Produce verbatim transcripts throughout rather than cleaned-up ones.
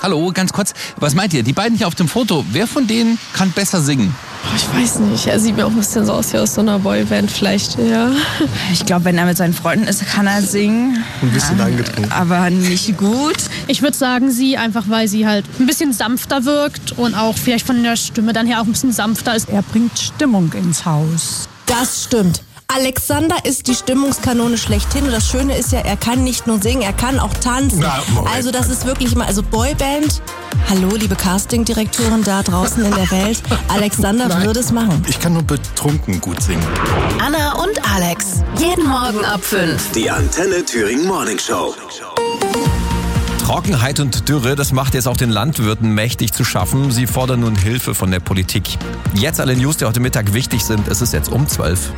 Hallo, ganz kurz, was meint ihr? Die beiden hier auf dem Foto, wer von denen kann besser singen? Ich weiß nicht, er sieht mir auch ein bisschen so aus wie aus so einer Boyband vielleicht, ja. Ich glaube, wenn er mit seinen Freunden ist, kann er singen. Ein bisschen angetrunken. Aber nicht gut. Ich würde sagen, sie, einfach weil sie halt ein bisschen sanfter wirkt und auch vielleicht von der Stimme dann her auch ein bisschen sanfter ist. Er bringt Stimmung ins Haus. Das stimmt. Alexander ist die Stimmungskanone schlechthin und das Schöne ist ja, er kann nicht nur singen, er kann auch tanzen. Na, also das ist wirklich mal, also Boyband, hallo liebe Castingdirektoren da draußen in der Welt, Alexander Nein. würde es machen. Ich kann nur betrunken gut singen. Anna und Alex, jeden Morgen ab fünf. Die Antenne Thüringen Morning Show. Trockenheit und Dürre, das macht jetzt auch den Landwirten mächtig zu schaffen. Sie fordern nun Hilfe von der Politik. Jetzt alle News, die heute Mittag wichtig sind. Es ist jetzt um zwölf.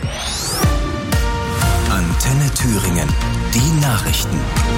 Antenne Thüringen. Die Nachrichten.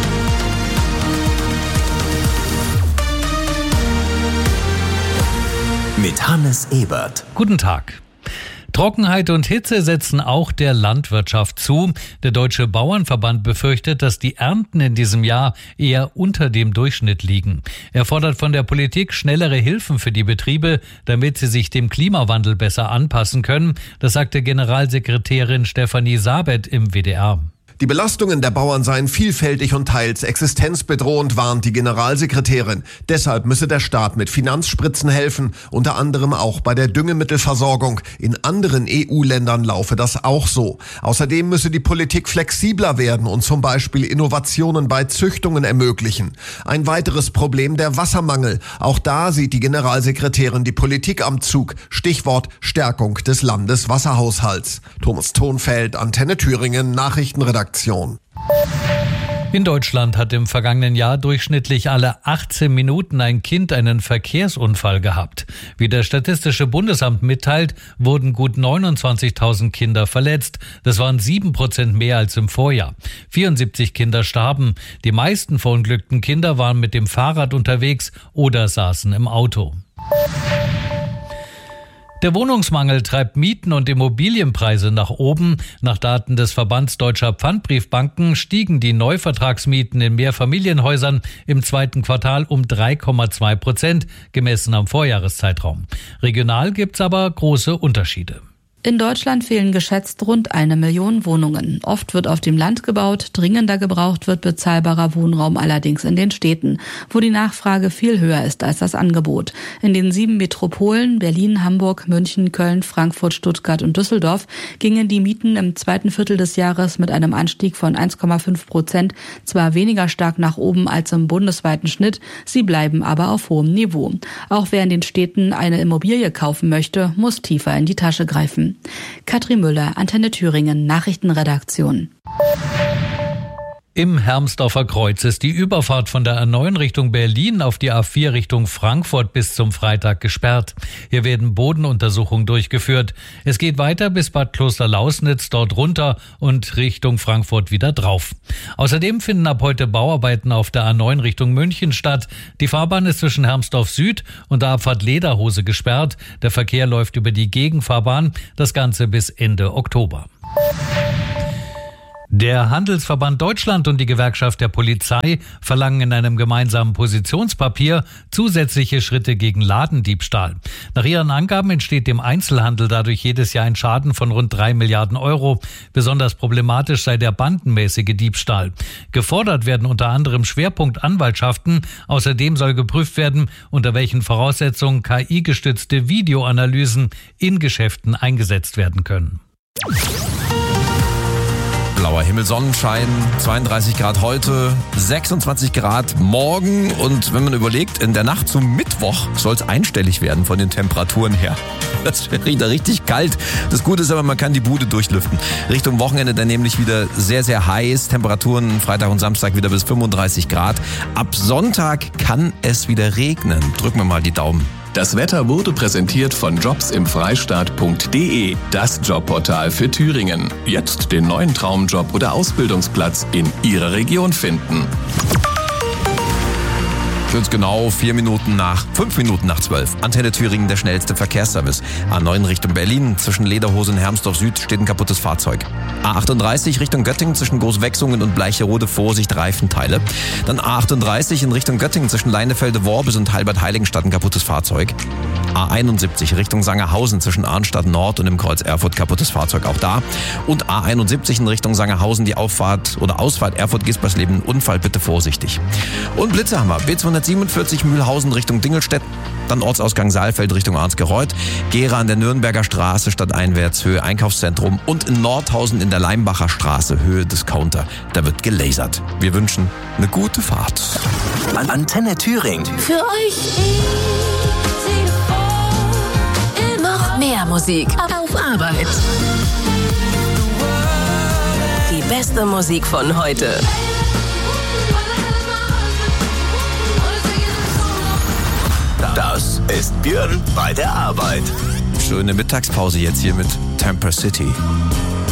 Mit Hannes Ebert. Guten Tag. Trockenheit und Hitze setzen auch der Landwirtschaft zu. Der Deutsche Bauernverband befürchtet, dass die Ernten in diesem Jahr eher unter dem Durchschnitt liegen. Er fordert von der Politik schnellere Hilfen für die Betriebe, damit sie sich dem Klimawandel besser anpassen können. Das sagte Generalsekretärin Stefanie Sabet im W D R. Die Belastungen der Bauern seien vielfältig und teils existenzbedrohend, warnt die Generalsekretärin. Deshalb müsse der Staat mit Finanzspritzen helfen, unter anderem auch bei der Düngemittelversorgung. In anderen E U-Ländern laufe das auch so. Außerdem müsse die Politik flexibler werden und zum Beispiel Innovationen bei Züchtungen ermöglichen. Ein weiteres Problem der Wassermangel. Auch da sieht die Generalsekretärin die Politik am Zug. Stichwort Stärkung des Landeswasserhaushalts. Thomas Thonfeld, Antenne Thüringen, Nachrichtenredaktion. In Deutschland hat im vergangenen Jahr durchschnittlich alle achtzehn Minuten ein Kind einen Verkehrsunfall gehabt. Wie das Statistische Bundesamt mitteilt, wurden gut neunundzwanzigtausend Kinder verletzt. Das waren sieben Prozent mehr als im Vorjahr. vierundsiebzig Kinder starben. Die meisten verunglückten Kinder waren mit dem Fahrrad unterwegs oder saßen im Auto. Der Wohnungsmangel treibt Mieten und Immobilienpreise nach oben. Nach Daten des Verbands Deutscher Pfandbriefbanken stiegen die Neuvertragsmieten in Mehrfamilienhäusern im zweiten Quartal um drei Komma zwei Prozent, gemessen am Vorjahreszeitraum. Regional gibt's aber große Unterschiede. In Deutschland fehlen geschätzt rund eine Million Wohnungen. Oft wird auf dem Land gebaut, dringender gebraucht wird bezahlbarer Wohnraum allerdings in den Städten, wo die Nachfrage viel höher ist als das Angebot. In den sieben Metropolen Berlin, Hamburg, München, Köln, Frankfurt, Stuttgart und Düsseldorf gingen die Mieten im zweiten Viertel des Jahres mit einem Anstieg von eins Komma fünf Prozent zwar weniger stark nach oben als im bundesweiten Schnitt, sie bleiben aber auf hohem Niveau. Auch wer in den Städten eine Immobilie kaufen möchte, muss tiefer in die Tasche greifen. Katrin Müller, Antenne Thüringen, Nachrichtenredaktion. Im Hermsdorfer Kreuz ist die Überfahrt von der A neun Richtung Berlin auf die A vier Richtung Frankfurt bis zum Freitag gesperrt. Hier werden Bodenuntersuchungen durchgeführt. Es geht weiter bis Bad Klosterlausnitz, dort runter und Richtung Frankfurt wieder drauf. Außerdem finden ab heute Bauarbeiten auf der A neun Richtung München statt. Die Fahrbahn ist zwischen Hermsdorf Süd und der Abfahrt Lederhose gesperrt. Der Verkehr läuft über die Gegenfahrbahn, das Ganze bis Ende Oktober. Der Handelsverband Deutschland und die Gewerkschaft der Polizei verlangen in einem gemeinsamen Positionspapier zusätzliche Schritte gegen Ladendiebstahl. Nach ihren Angaben entsteht dem Einzelhandel dadurch jedes Jahr ein Schaden von rund drei Milliarden Euro. Besonders problematisch sei der bandenmäßige Diebstahl. Gefordert werden unter anderem Schwerpunktanwaltschaften. Außerdem soll geprüft werden, unter welchen Voraussetzungen K I-gestützte Videoanalysen in Geschäften eingesetzt werden können. Blauer Himmel, Sonnenschein, zweiunddreißig Grad heute, sechsundzwanzig Grad morgen. Und wenn man überlegt, in der Nacht zum Mittwoch soll es einstellig werden von den Temperaturen her. Das wäre wieder richtig kalt. Das Gute ist aber, man kann die Bude durchlüften. Richtung Wochenende dann nämlich wieder sehr, sehr heiß. Temperaturen Freitag und Samstag wieder bis fünfunddreißig Grad. Ab Sonntag kann es wieder regnen. Drücken wir mal die Daumen. Das Wetter wurde präsentiert von jobs im freistaat punkt de, das Jobportal für Thüringen. Jetzt den neuen Traumjob oder Ausbildungsplatz in Ihrer Region finden. Jetzt genau vier Minuten nach, fünf Minuten nach zwölf. Antenne Thüringen, der schnellste Verkehrsservice. A neun Richtung Berlin, zwischen Lederhose und Hermsdorf Süd steht ein kaputtes Fahrzeug. A achtunddreißig Richtung Göttingen, zwischen Großwechsungen und Bleicherode, Vorsicht, Reifenteile. Dann A achtunddreißig in Richtung Göttingen, zwischen Leinefelde-Worbis und Halbert-Heiligenstadt ein kaputtes Fahrzeug. A einundsiebzig Richtung Sangerhausen, zwischen Arnstadt Nord und im Kreuz Erfurt kaputtes Fahrzeug, auch da. Und A einundsiebzig in Richtung Sangerhausen, die Auffahrt oder Ausfahrt Erfurt-Gispersleben, Unfall, bitte vorsichtig. Und Blitze haben wir. B zweihundertsiebenundvierzig Mühlhausen Richtung Dingelstedt, dann Ortsausgang Saalfeld Richtung Arnsgereuth, Gera an der Nürnberger Straße stadteinwärts, Höhe Einkaufszentrum und in Nordhausen in der Leimbacher Straße, Höhe Discounter. Da wird gelasert. Wir wünschen eine gute Fahrt. Antenne Thüringen. Für euch noch mehr Musik auf Arbeit. Die beste Musik von heute. Das ist Björn bei der Arbeit. Schöne Mittagspause jetzt hier mit Temper City.